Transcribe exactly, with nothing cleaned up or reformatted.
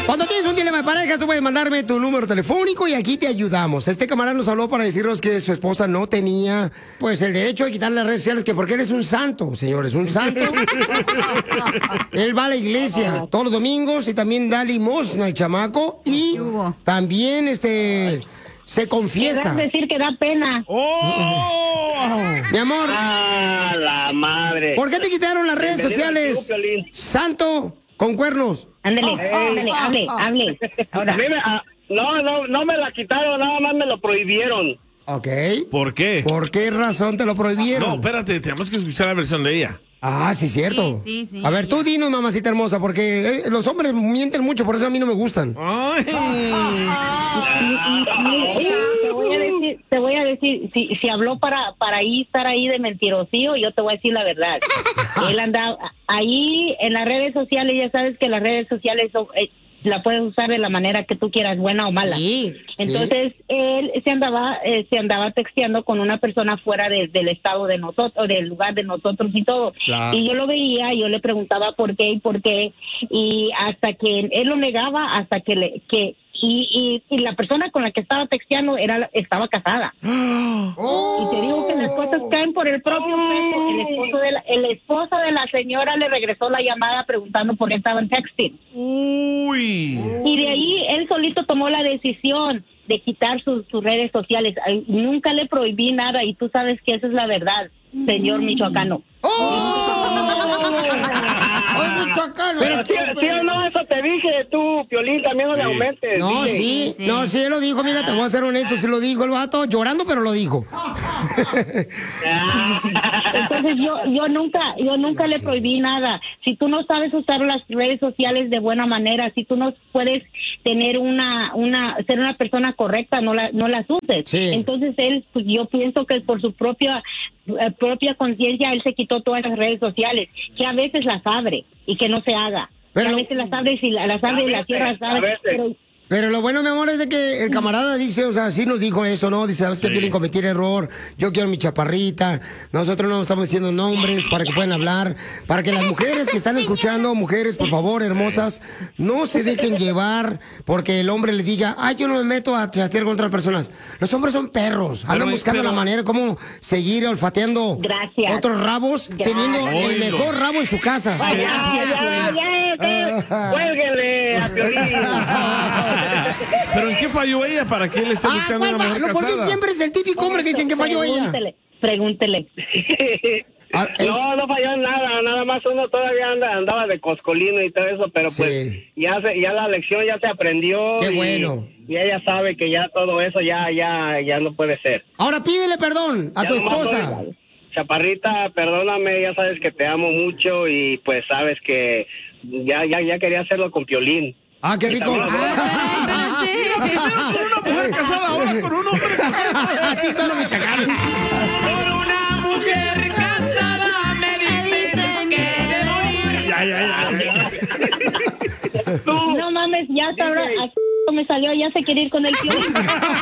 Cuando tienes un dilema de pareja, tú puedes mandarme tu número telefónico y aquí te ayudamos. Este camarada nos habló para decirnos que su esposa no tenía, pues, el derecho de quitarle las redes sociales, que porque él es un santo, señores, un santo. Él va a la iglesia todos los domingos y también da limosna al chamaco y también, este... se confiesa. Es decir, que da pena. ¡Oh! Mi amor. ¡Ah, la madre! ¿Por qué te quitaron las redes sociales? Santo con cuernos. Ándale, ándale, hable, hable. Ahora. A mí me, ah, no, no, no me la quitaron, nada más me lo prohibieron. Ok. ¿Por qué? ¿Por qué razón te lo prohibieron? No, espérate, tenemos que escuchar la versión de ella. Ah, sí, cierto. Sí, sí, sí, a ver, tú ya. dinos, mamacita hermosa, porque eh, los hombres mienten mucho, por eso a mí no me gustan. Ay. Te voy a decir, te voy a decir, si, si habló para, para ahí estar ahí de mentirosío, yo te voy a decir la verdad. Él andaba ahí en las redes sociales, ya sabes que las redes sociales son, eh, la puedes usar de la manera que tú quieras, buena o mala. Sí, Entonces, sí. él se andaba eh, se andaba texteando con una persona fuera de, del estado de nosotros, del lugar de nosotros y todo. Claro. Y yo lo veía, yo le preguntaba por qué y por qué, y hasta que él lo negaba, hasta que le que y, y, y la persona con la que estaba texteando era estaba casada. Oh. Y te digo que las cosas caen por el propio peso. El esposo de la, el esposo de la señora le regresó la llamada preguntando por qué estaban texting. Uy. Y de ahí él solito tomó la decisión de quitar sus, sus redes sociales. Ay, nunca le prohibí nada y tú sabes que esa es la verdad, señor michoacano. ¡Oh! ¡Oh, michoacano! Pero sí, sí o no, eso te dije tú, Piolín, también no le aumentes. No, dile. sí, sí. no, sí, lo dijo, mira, te voy a ser honesto, sí lo dijo el vato, llorando, pero lo dijo. Entonces yo yo nunca yo nunca le prohibí nada. Si tú no sabes usar las redes sociales de buena manera, si tú no puedes tener una una ser una persona correcta, no la no las uses. Sí. Entonces él, pues, yo pienso que por su propia eh, propia conciencia él se quitó todas las redes sociales, que a veces las abre y que no se haga. Pero Que a lo- veces las abre y la- las abre y las cierra, a ¿sabes? veces. Pero Pero lo bueno, mi amor, es de que el camarada dice, o sea, sí nos dijo eso, ¿no? Dice, ¿sabes qué? Sí. Piolín, cometí el error, yo quiero mi chaparrita, nosotros no estamos diciendo nombres para que puedan hablar, para que las mujeres que están escuchando, mujeres, por favor, hermosas, no se dejen llevar porque el hombre le diga, ay, yo no me meto a chatear con otras personas. Los hombres son perros, andan Pero- buscando pero- la manera como seguir olfateando Gracias. otros rabos, Gracias. teniendo el Oílo. mejor rabo en su casa. Ya, ya, ya, ya, cuélguenle a Piolín. ¿Pero en qué falló ella para que él esté Ah, buscando ¿cuál una fa- mujer ¿por qué casada? siempre es el típico hombre que dicen que falló ella? Pregúntele, pregúntele. Ah, eh, No, no falló en nada, nada más uno todavía anda, andaba de coscolino y todo eso, pero pues Sí. ya se, ya la lección ya se aprendió. Qué y, bueno. Y ella sabe que ya todo eso ya, ya, ya no puede ser. Ahora pídele perdón a Ya tu nomás esposa. soy- Chaparrita, perdóname, ya sabes que te amo mucho y pues sabes que ya, ya, ya quería hacerlo con Piolín. Ah, qué rico. Primero con una mujer casada, ahora con un hombre casado. Así son los michoacanos. Por una mujer casada me dicen que he de morir. Ya, ya, ya. No mames, ya hasta ahora así me salió, ya se quiere ir con el tío.